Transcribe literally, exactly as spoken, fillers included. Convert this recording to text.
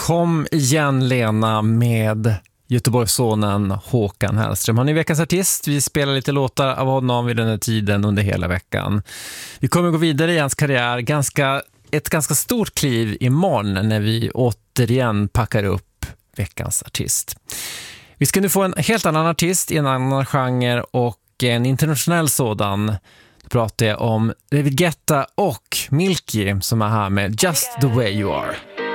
Kom igen Lena med Göteborgssonen Håkan Hellström. Han är veckans artist. Vi spelar lite låtar av honom vid den här tiden under hela veckan. Vi kommer gå vidare i hans karriär. Ganska, ett ganska stort kliv imorgon när vi återigen packar upp veckans artist. Vi ska nu få en helt annan artist i en annan genre och en internationell sådan. Då pratar jag om David Guetta och Milky som är här med Just the way you are.